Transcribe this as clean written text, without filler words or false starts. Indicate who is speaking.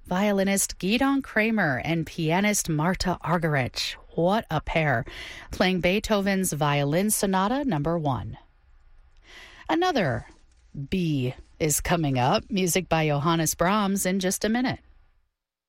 Speaker 1: violinist Gidon Kramer and pianist Marta Argerich. What a pair, playing Beethoven's Violin Sonata No. 1. Another B is coming up. Music by Johannes Brahms in just a minute.